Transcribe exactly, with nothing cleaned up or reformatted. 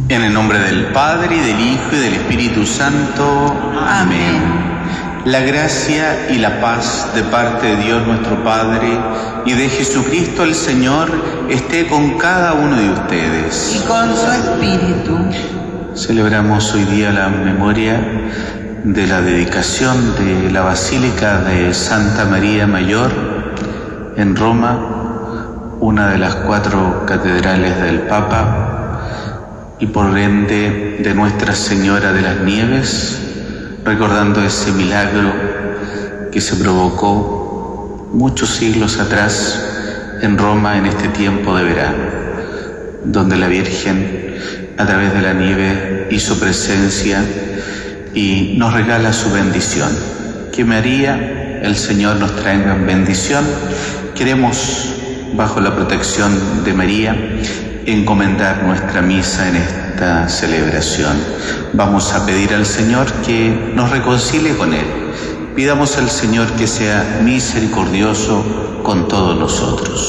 En el nombre del Padre, y del Hijo, y del Espíritu Santo. Amén. La gracia y la paz de parte de Dios nuestro Padre y de Jesucristo el Señor esté con cada uno de ustedes. Y con su espíritu. Celebramos hoy día la memoria de la dedicación de la Basílica de Santa María Mayor en Roma, una de las cuatro catedrales del Papa, y por ende de Nuestra Señora de las Nieves, recordando ese milagro que se provocó muchos siglos atrás en Roma en este tiempo de verano, donde la Virgen a través de la nieve hizo presencia y nos regala su bendición. Que María, el Señor, nos traiga bendición. Queremos, bajo la protección de María, encomendar nuestra misa en esta celebración. Vamos a pedir al Señor que nos reconcilie con Él. Pidamos al Señor que sea misericordioso con todos nosotros.